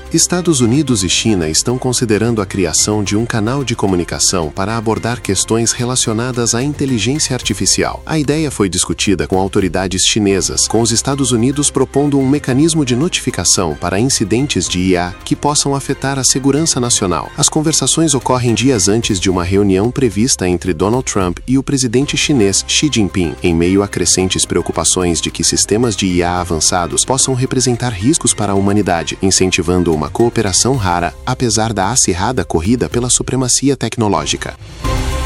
Estados Unidos e China estão considerando a criação de um canal de comunicação para abordar questões relacionadas à inteligência artificial. A ideia foi discutida com autoridades chinesas, com os Estados Unidos propondo um mecanismo de notificação para incidentes de IA que possam afetar a segurança nacional. As conversações ocorrem dias antes de uma reunião prevista entre Donald Trump e o presidente chinês Xi Jinping, em meio a crescentes preocupações de que sistemas de IA avançados possam representar riscos para a humanidade, incentivando uma cooperação rara, apesar da acirrada corrida pela supremacia tecnológica.